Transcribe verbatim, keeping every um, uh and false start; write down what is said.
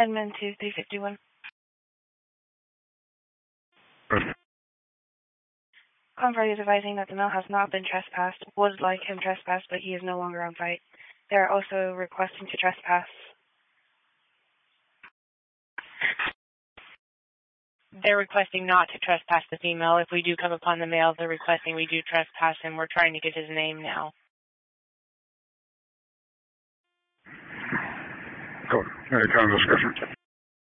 Edmund two three fifty-one. Convoy is advising that the male has not been trespassed, would like him trespassed, but he is no longer on site. They are also requesting to trespass. They're requesting not to trespass the female. If we do come upon the male, they're requesting we do trespass him. We're trying to get his name now. Cool. Any kind of discussion?